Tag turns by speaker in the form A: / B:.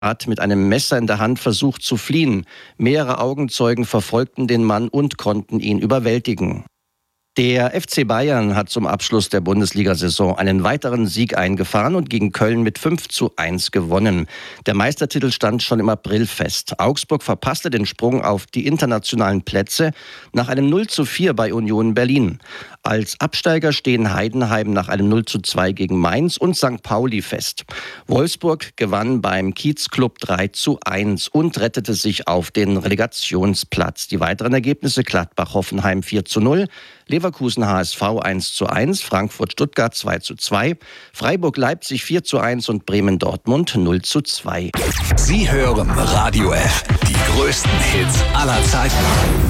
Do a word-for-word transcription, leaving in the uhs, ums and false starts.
A: hat mit einem Messer in der Hand versucht zu fliehen. Mehrere Augenzeugen verfolgten den Mann und konnten ihn überwältigen. Der F C Bayern hat zum Abschluss der Bundesliga-Saison einen weiteren Sieg eingefahren und gegen Köln mit fünf zu eins gewonnen. Der Meistertitel stand schon im April fest. Augsburg verpasste den Sprung auf die internationalen Plätze nach einem null zu vier bei Union Berlin. Als Absteiger stehen Heidenheim nach einem null zu zwei gegen Mainz und Sankt Pauli fest. Wolfsburg gewann beim Kiezclub drei zu eins und rettete sich auf den Relegationsplatz. Die weiteren Ergebnisse: Gladbach-Hoffenheim vier zu null, Leverkusen-H S V eins zu eins, Frankfurt-Stuttgart zwei zu zwei, Freiburg-Leipzig vier zu eins und Bremen-Dortmund null zu zwei.
B: Sie hören Radio F, die größten Hits aller Zeiten.